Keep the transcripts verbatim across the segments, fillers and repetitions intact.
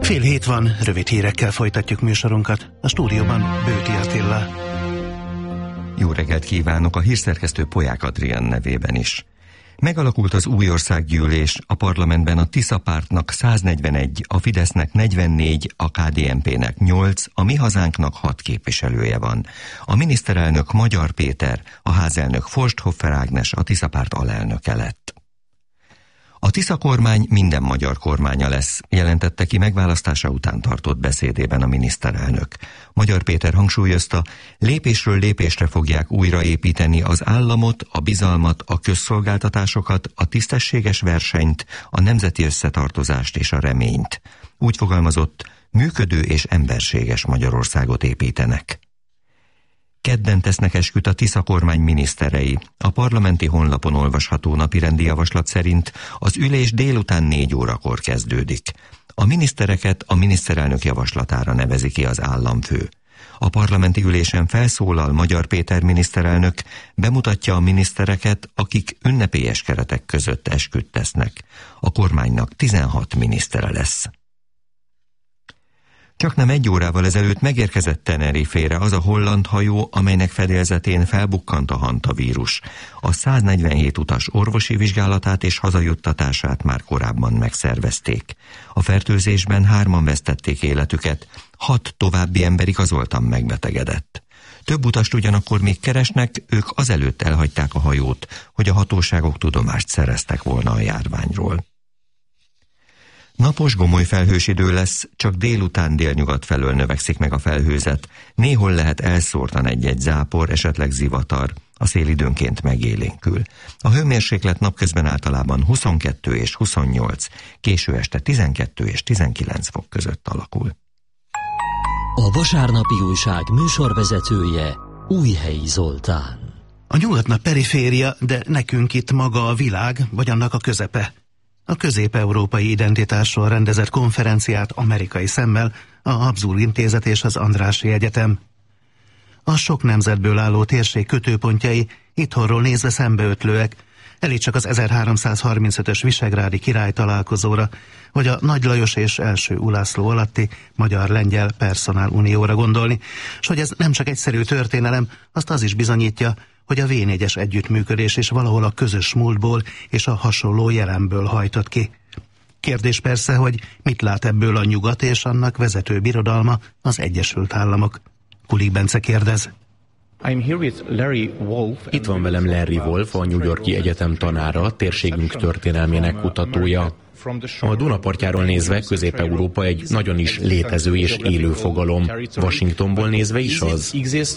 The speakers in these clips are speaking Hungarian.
Fél hét van, rövid hírekkel folytatjuk műsorunkat. A stúdióban Bőti Attila. Jó reggelt kívánok a hírszerkesztő Polyák Adrián nevében is. Megalakult az új országgyűlés, a parlamentben a Tisza pártnak száznegyvenegy, a Fidesznek negyvennégy, a ká dé en pének nyolc, a Mi Hazánknak hat képviselője van. A miniszterelnök Magyar Péter, a házelnök Forsthofer Ágnes a Tisza párt alelnöke lett. A Tisza kormány minden magyar kormánya lesz, jelentette ki megválasztása után tartott beszédében a miniszterelnök. Magyar Péter hangsúlyozta, lépésről lépésre fogják újraépíteni az államot, a bizalmat, a közszolgáltatásokat, a tisztességes versenyt, a nemzeti összetartozást és a reményt. Úgy fogalmazott, működő és emberséges Magyarországot építenek. Kedden tesznek esküt a Tisza kormány miniszterei. A parlamenti honlapon olvasható napirendi javaslat szerint az ülés délután négy órakor kezdődik. A minisztereket a miniszterelnök javaslatára nevezi ki az államfő. A parlamenti ülésen felszólal Magyar Péter miniszterelnök, bemutatja a minisztereket, akik ünnepélyes keretek között esküt tesznek. A kormánynak tizenhat minisztere lesz. Csaknem egy órával ezelőtt megérkezett Tenerifére az a holland hajó, amelynek fedélzetén felbukkant a hantavírus. A száznegyvenhét utas orvosi vizsgálatát és hazajuttatását már korábban megszervezték. A fertőzésben hárman vesztették életüket, hat további ember igazoltan megbetegedett. Több utast ugyanakkor még keresnek, ők azelőtt elhagyták a hajót, hogy a hatóságok tudomást szereztek volna a járványról. Napos, gomoly felhős idő lesz, csak délután délnyugat felől növekszik meg a felhőzet. Néhol lehet elszórtan egy-egy zápor, esetleg zivatar. A szél időnként megélénkül. A hőmérséklet napközben általában huszonkettő és huszonnyolc, késő este tizenkettő és tizenkilenc fok között alakul. A vasárnapi újság műsorvezetője Újhelyi Zoltán. A nyugatnak periféria, de nekünk itt maga a világ, vagy annak a közepe. A közép-európai identitásról rendezett konferenciát amerikai szemmel a Habsburg Intézet és az Andrássy Egyetem. A sok nemzetből álló térség kötőpontjai itthonról nézve szembeötlőek, elég csak az ezerháromszázharmincötös visegrádi király találkozóra, vagy a Nagy Lajos és első Ulászló alatti magyar-lengyel personál unióra gondolni, s hogy ez nem csak egyszerű történelem, azt az is bizonyítja, hogy a vé négyes együttműködés is valahol a közös múltból és a hasonló jelenből hajtott ki. Kérdés persze, hogy mit lát ebből a nyugat és annak vezető birodalma, az Egyesült Államok. Kulik Bence kérdez. I'm here with Larry Wolf. Itt van velem Larry Wolf, a New York-i Egyetem tanára, térségünk történelmének kutatója. A Duna partjáról nézve Közép-Európa egy nagyon is létező és élő fogalom. Washingtonból nézve is az.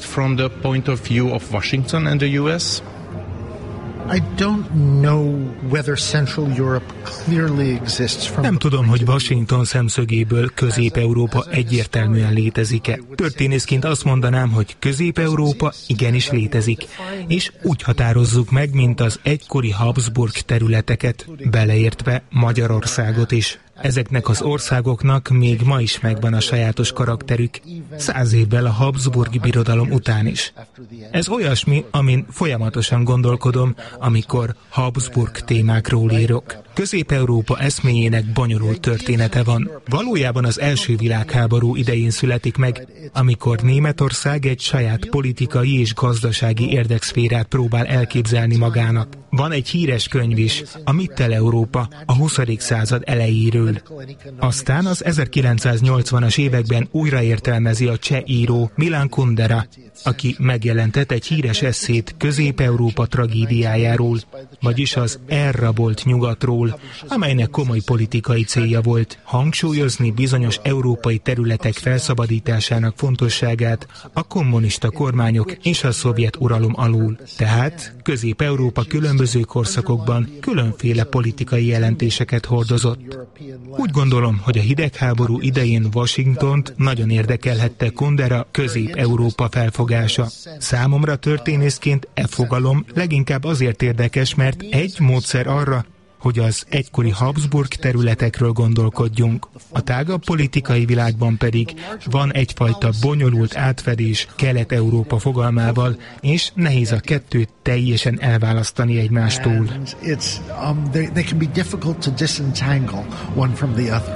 Nem tudom, hogy Washington szemszögéből Közép-Európa egyértelműen létezik-e. Történészként azt mondanám, hogy Közép-Európa igenis létezik, és úgy határozzuk meg, mint az egykori Habsburg területeket, beleértve Magyarországot is. Ezeknek az országoknak még ma is megvan a sajátos karakterük, száz évvel a Habsburgi birodalom után is. Ez olyasmi, amin folyamatosan gondolkodom, amikor Habsburg témákról írok. Közép-Európa eszméjének bonyolult története van. Valójában az első világháború idején születik meg, amikor Németország egy saját politikai és gazdasági érdekszférát próbál elképzelni magának. Van egy híres könyv is, a Mittel-Európa, a huszadik század elejéről. Aztán az ezerkilencszáznyolcvanas években újraértelmezi a cseh író Milan Kundera, aki megjelentett egy híres esszét Közép-Európa tragédiájáról, vagyis az elrabolt nyugatról, amelynek komoly politikai célja volt hangsúlyozni bizonyos európai területek felszabadításának fontosságát a kommunista kormányok és a szovjet uralom alól. Tehát Közép-Európa különböző korszakokban különféle politikai jelentéseket hordozott. Úgy gondolom, hogy a hidegháború idején Washingtont nagyon érdekelhette Kundera Közép-Európa felfogása. Számomra történészként e fogalom leginkább azért érdekes, mert egy módszer arra, hogy az egykori Habsburg területekről gondolkodjunk. A tágabb politikai világban pedig van egyfajta bonyolult átfedés Kelet-Európa fogalmával, és nehéz a kettőt teljesen elválasztani egymástól.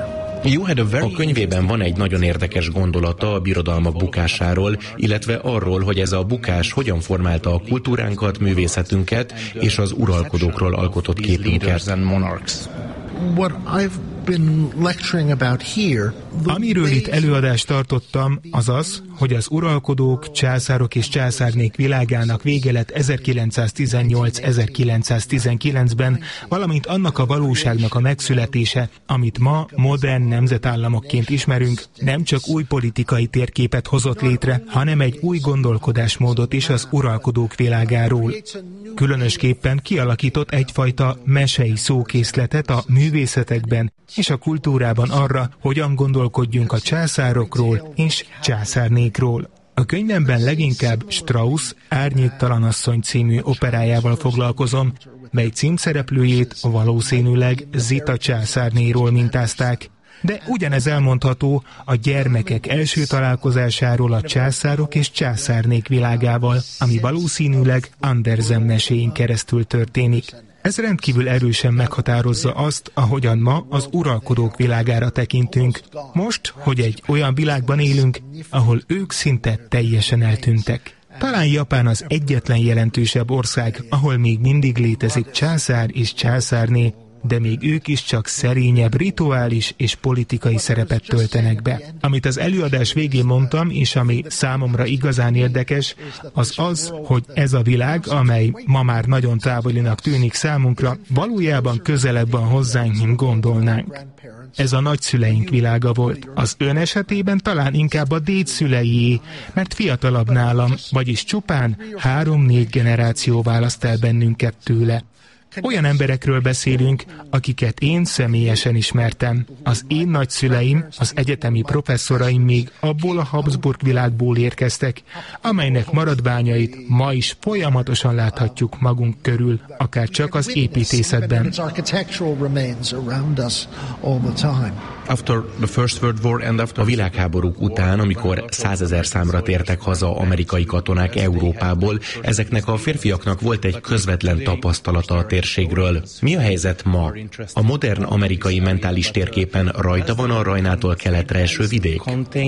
A könyvében van egy nagyon érdekes gondolata a birodalmak bukásáról, illetve arról, hogy ez a bukás hogyan formálta a kultúránkat, művészetünket és az uralkodókról alkotott képünket. Amiről itt előadást tartottam, az az, hogy az uralkodók, császárok és császárnék világának vége lett ezerkilencszáztizennyolc-ezerkilencszáztizenkilencben, valamint annak a valóságnak a megszületése, amit ma modern nemzetállamokként ismerünk, nem csak új politikai térképet hozott létre, hanem egy új gondolkodásmódot is az uralkodók világáról. Különösképpen kialakított egyfajta mesei szókészletet a művészetekben és a kultúrában arra, hogyan gondolkodjunk a császárokról és császárnékról. A könyvemben leginkább Strauss Árnyéktalan asszony című operájával foglalkozom, mely címszereplőjét valószínűleg Zita császárnéról mintázták. De ugyanez elmondható a gyermekek első találkozásáról a császárok és császárnék világával, ami valószínűleg Andersen meséin keresztül történik. Ez rendkívül erősen meghatározza azt, ahogyan ma az uralkodók világára tekintünk. Most, hogy egy olyan világban élünk, ahol ők szinte teljesen eltűntek. Talán Japán az egyetlen jelentősebb ország, ahol még mindig létezik császár és császárné, de még ők is csak szerényebb rituális és politikai szerepet töltenek be. Amit az előadás végén mondtam, és ami számomra igazán érdekes, az az, hogy ez a világ, amely ma már nagyon távolinak tűnik számunkra, valójában közelebb van hozzánk, mint gondolnánk. Ez a nagyszüleink világa volt. Az ön esetében talán inkább a dédszüleié, mert fiatalabb nálam, vagyis csupán három-négy generáció választ el bennünket tőle. Olyan emberekről beszélünk, akiket én személyesen ismertem. Az én nagyszüleim, az egyetemi professzoraim még abból a Habsburg világból érkeztek, amelynek maradványait ma is folyamatosan láthatjuk magunk körül, akár csak az építészetben. A világháborúk után, amikor százezer számra tértek haza amerikai katonák Európából, ezeknek a férfiaknak volt egy közvetlen tapasztalata a térségről. Mi a helyzet ma? A modern amerikai mentális térképen rajta van a Rajnától keletre eső vidék?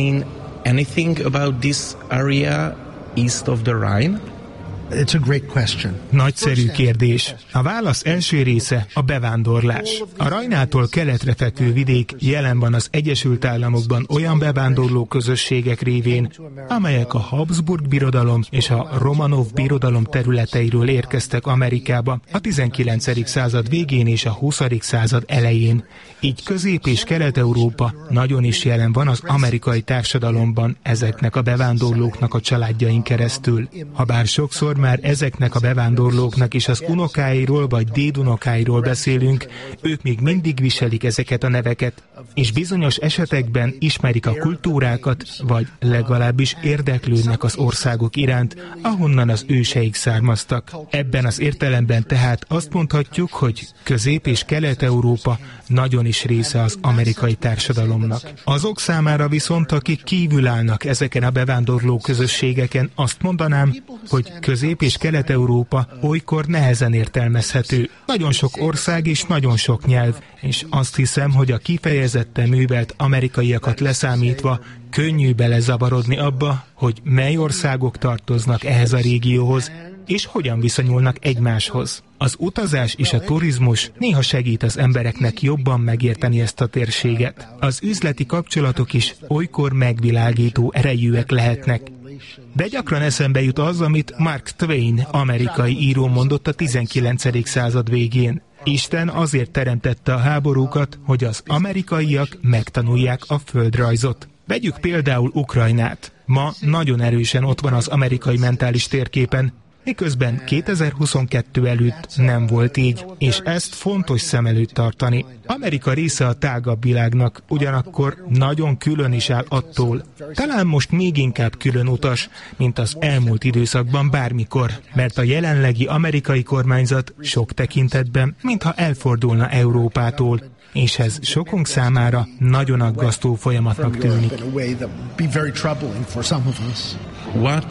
Anything about this area east of the Rhine? It's a great question. Nagyszerű kérdés. A válasz első része a bevándorlás. A Rajnától keletre fekvő vidék jelen van az Egyesült Államokban olyan bevándorló közösségek révén, amelyek a Habsburg birodalom és a Romanov birodalom területeiről érkeztek Amerikába a tizenkilencedik század végén és a huszadik század elején. Így Közép- és Kelet-Európa nagyon is jelen van az amerikai társadalomban ezeknek a bevándorlóknak a családjain keresztül. Habár sokszor már ezeknek a bevándorlóknak is az unokáiról vagy dédunokáiról beszélünk, ők még mindig viselik ezeket a neveket, és bizonyos esetekben ismerik a kultúrákat, vagy legalábbis érdeklődnek az országok iránt, ahonnan az őseik származtak. Ebben az értelemben tehát azt mondhatjuk, hogy Közép- és Kelet-Európa nagyon is része az amerikai társadalomnak. Azok számára viszont, akik kívül állnak ezeken a bevándorló közösségeken, azt mondanám, hogy Közép- és Kelet-Európa olykor nehezen értelmezhető. Nagyon sok ország és nagyon sok nyelv, és azt hiszem, hogy a kifejezetten művelt amerikaiakat leszámítva könnyű belezavarodni abba, hogy mely országok tartoznak ehhez a régióhoz, és hogyan viszonyulnak egymáshoz. Az utazás és a turizmus néha segít az embereknek jobban megérteni ezt a térséget. Az üzleti kapcsolatok is olykor megvilágító erejűek lehetnek. De gyakran eszembe jut az, amit Mark Twain, amerikai író mondott a tizenkilencedik század végén. Isten azért teremtette a háborúkat, hogy az amerikaiak megtanulják a földrajzot. Vegyük például Ukrajnát. Ma nagyon erősen ott van az amerikai mentális térképen, miközben kétezer-huszonkettő előtt nem volt így, és ezt fontos szem előtt tartani. Amerika része a tágabb világnak, ugyanakkor nagyon külön is áll attól. Talán most még inkább külön utas, mint az elmúlt időszakban bármikor, mert a jelenlegi amerikai kormányzat sok tekintetben, mintha elfordulna Európától, és ez sokunk számára nagyon aggasztó folyamatnak tűnik. What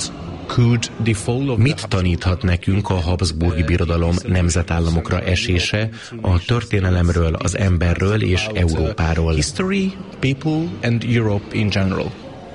Mit taníthat nekünk a Habsburgi Birodalom nemzetállamokra esése a történelemről, az emberről és Európáról? History, people and Europe in general.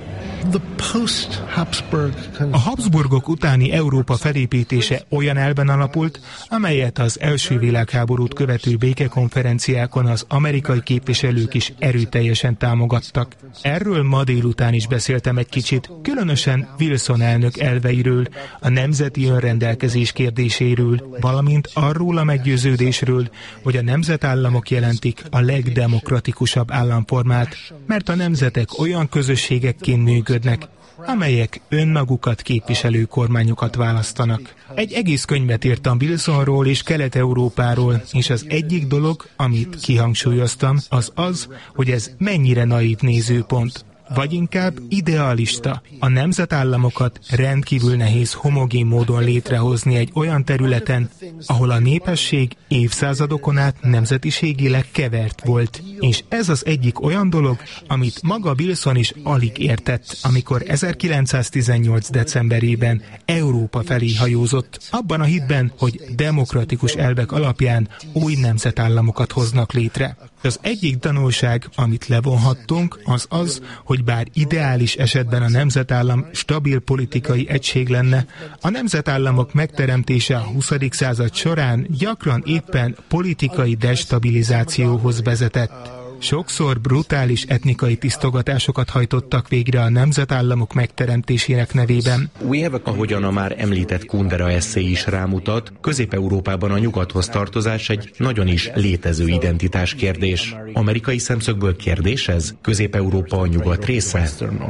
A Habsburgok utáni Európa felépítése olyan elven alapult, amelyet az első világháborút követő békekonferenciákon az amerikai képviselők is erőteljesen támogattak. Erről ma délután is beszéltem egy kicsit, különösen Wilson elnök elveiről, a nemzeti önrendelkezés kérdéséről, valamint arról a meggyőződésről, hogy a nemzetállamok jelentik a legdemokratikusabb államformát, mert a nemzetek olyan közösségekként működnek, amelyek önmagukat képviselő kormányokat választanak. Egy egész könyvet írtam Wilsonról és Kelet-Európáról, és az egyik dolog, amit kihangsúlyoztam, az az, hogy ez mennyire naív nézőpont, vagy inkább idealista. A nemzetállamokat rendkívül nehéz homogén módon létrehozni egy olyan területen, ahol a népesség évszázadokon át nemzetiségileg kevert volt. És ez az egyik olyan dolog, amit maga Wilson is alig értett, amikor ezerkilencszáztizennyolc decemberében Európa felé hajózott, abban a hitben, hogy demokratikus elvek alapján új nemzetállamokat hoznak létre. Az egyik tanulság, amit levonhattunk, az az, hogy bár ideális esetben a nemzetállam stabil politikai egység lenne, a nemzetállamok megteremtése a huszadik század során gyakran éppen politikai destabilizációhoz vezetett. Sokszor brutális etnikai tisztogatásokat hajtottak végre a nemzetállamok megteremtésének nevében. Ahogyan a már említett Kundera esszé is rámutat, Közép-Európában a nyugathoz tartozás egy nagyon is létező identitás kérdés. Amerikai szemszögből kérdés ez? Közép-Európa a nyugat része?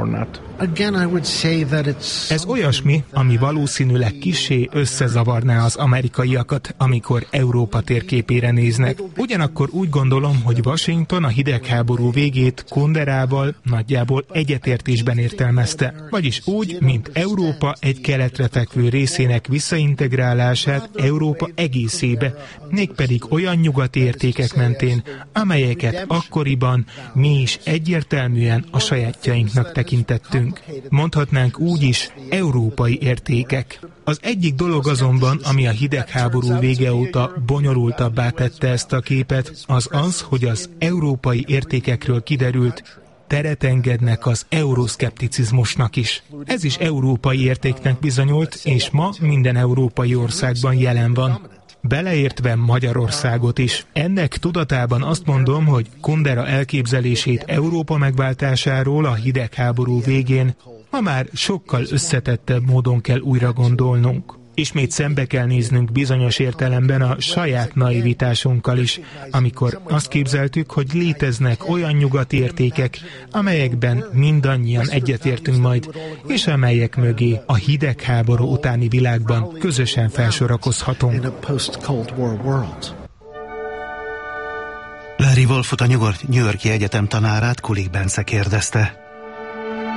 Ez olyasmi, ami valószínűleg kissé összezavarná az amerikaiakat, amikor Európa térképére néznek. Ugyanakkor úgy gondolom, hogy Washington a hidegháború végét Kunderával nagyjából egyetértésben értelmezte, vagyis úgy, mint Európa egy keletre fekvő részének visszaintegrálását Európa egészébe, mégpedig olyan nyugati értékek mentén, amelyeket akkoriban mi is egyértelműen a sajátjainknak tekintettünk. Mondhatnánk úgy is, európai értékek. Az egyik dolog azonban, ami a hidegháború vége óta bonyolultabbá tette ezt a képet, az az, hogy az európai értékekről kiderült, teret engednek az euroszkepticizmusnak is. Ez is európai értéknek bizonyult, és ma minden európai országban jelen van, beleértve Magyarországot is. Ennek tudatában azt mondom, hogy Kundera elképzelését Európa megváltásáról a hidegháború végén ma már sokkal összetettebb módon kell újra gondolnunk. Ismét szembe kell néznünk bizonyos értelemben a saját naivitásunkkal is, amikor azt képzeltük, hogy léteznek olyan nyugati értékek, amelyekben mindannyian egyetértünk majd, és amelyek mögé a hidegháború utáni világban közösen felsorakozhatunk. Larry Wolfot, a New York-i Egyetem tanárát Kulik Bence kérdezte.